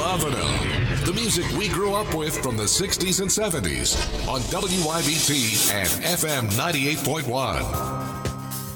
Avenue. The music we grew up with from the 60s and 70s on WYBT and FM 98.1.